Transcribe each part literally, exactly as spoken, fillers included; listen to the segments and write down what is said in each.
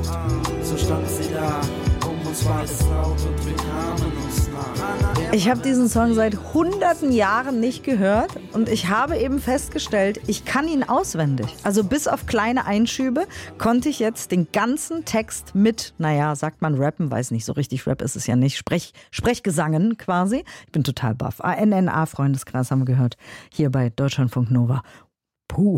laut. So stand sie da, um uns war es laut und wir kamen uns nah. Ich habe diesen Song seit hunderten Jahren nicht gehört und ich habe eben festgestellt, ich kann ihn auswendig. Also bis auf kleine Einschübe konnte ich jetzt den ganzen Text mit, naja, sagt man rappen, weiß nicht, so richtig Rap ist es ja nicht, Sprech, Sprechgesangen quasi. Ich bin total baff. A N N A-Freundeskreis haben wir gehört, hier bei Deutschlandfunk Nova. Puh.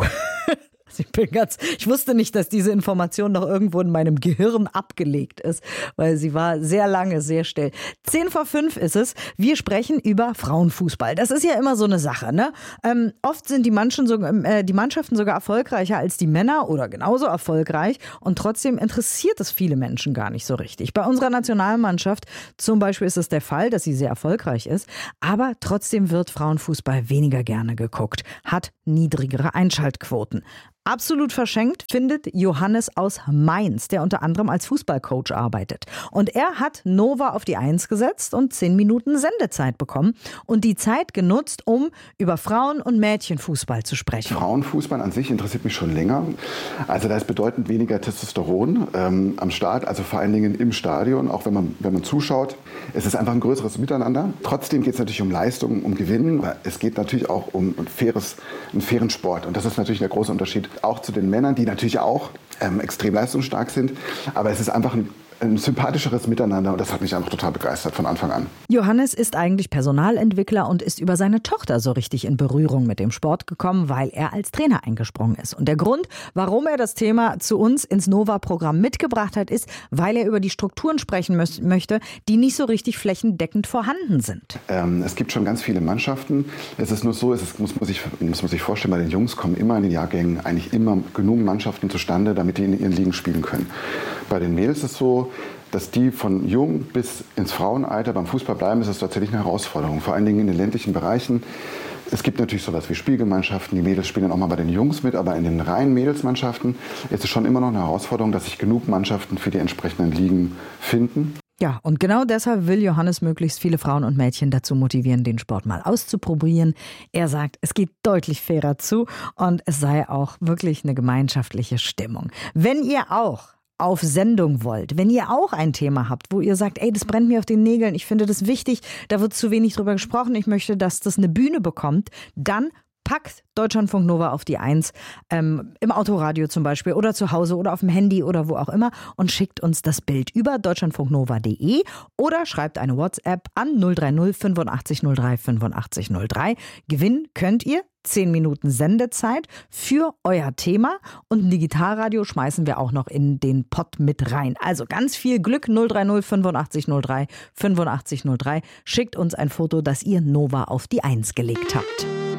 Ich bin ganz, ich wusste nicht, dass diese Information noch irgendwo in meinem Gehirn abgelegt ist, weil sie war sehr lange, sehr still. Zehn vor fünf ist es. Wir sprechen über Frauenfußball. Das ist ja immer so eine Sache, ne? Ähm, oft sind die, Manchen so, äh, die Mannschaften sogar erfolgreicher als die Männer oder genauso erfolgreich und trotzdem interessiert es viele Menschen gar nicht so richtig. Bei unserer Nationalmannschaft zum Beispiel ist es der Fall, dass sie sehr erfolgreich ist, aber trotzdem wird Frauenfußball weniger gerne geguckt, hat niedrigere Einschaltquoten. Absolut verschenkt findet Johannes aus Mainz, der unter anderem als Fußballcoach arbeitet. Und er hat Nova auf die Eins gesetzt und zehn Minuten Sendezeit bekommen und die Zeit genutzt, um über Frauen- und Mädchenfußball zu sprechen. Frauenfußball an sich interessiert mich schon länger. Also da ist bedeutend weniger Testosteron ähm, am Start, also vor allen Dingen im Stadion, auch wenn man, wenn man zuschaut. Es ist einfach ein größeres Miteinander. Trotzdem geht es natürlich um Leistung, um Gewinnen. Aber es geht natürlich auch um ein faires, einen fairen Sport. Und das ist natürlich der große Unterschied auch zu den Männern, die natürlich auch ähm, extrem leistungsstark sind. Aber es ist einfach ein, ein sympathischeres Miteinander und das hat mich einfach total begeistert von Anfang an. Johannes ist eigentlich Personalentwickler und ist über seine Tochter so richtig in Berührung mit dem Sport gekommen, weil er als Trainer eingesprungen ist. Und der Grund, warum er das Thema zu uns ins Nova-Programm mitgebracht hat, ist, weil er über die Strukturen sprechen mö- möchte, die nicht so richtig flächendeckend vorhanden sind. Ähm, es gibt schon ganz viele Mannschaften. Es ist nur so, es ist, muss, muss, ich, muss man sich vorstellen, bei den Jungs kommen immer in den Jahrgängen eigentlich immer genug Mannschaften zustande, damit die in ihren Ligen spielen können. Bei den Mädels ist es so, dass die von jung bis ins Frauenalter beim Fußball bleiben, ist das tatsächlich eine Herausforderung. Vor allen Dingen in den ländlichen Bereichen. Es gibt natürlich sowas wie Spielgemeinschaften. Die Mädels spielen dann auch mal bei den Jungs mit. Aber in den reinen Mädelsmannschaften ist es schon immer noch eine Herausforderung, dass sich genug Mannschaften für die entsprechenden Ligen finden. Ja, und genau deshalb will Johannes möglichst viele Frauen und Mädchen dazu motivieren, den Sport mal auszuprobieren. Er sagt, es geht deutlich fairer zu und es sei auch wirklich eine gemeinschaftliche Stimmung. Wenn ihr auch auf Sendung wollt, wenn ihr auch ein Thema habt, wo ihr sagt, ey, das brennt mir auf den Nägeln, ich finde das wichtig, da wird zu wenig drüber gesprochen, ich möchte, dass das eine Bühne bekommt, dann packt Deutschlandfunk Nova auf die Eins, ähm, im Autoradio zum Beispiel oder zu Hause oder auf dem Handy oder wo auch immer und schickt uns das Bild über deutschlandfunknova punkt de oder schreibt eine WhatsApp an null drei null fünfundachtzig null drei fünfundachtzig null drei. Gewinnen könnt ihr zehn Minuten Sendezeit für euer Thema und ein Digitalradio schmeißen wir auch noch in den Pott mit rein. Also ganz viel Glück, null drei null fünfundachtzig null drei fünfundachtzig null drei. Schickt uns ein Foto, das ihr Nova auf die Eins gelegt habt.